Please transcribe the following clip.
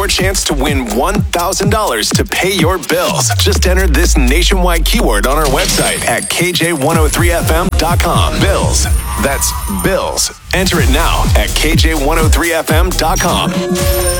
your chance to win $1,000 to pay your bills. Just enter this nationwide keyword on our website at KJ103FM.com. Bills. That's bills. Enter it now at KJ103FM.com.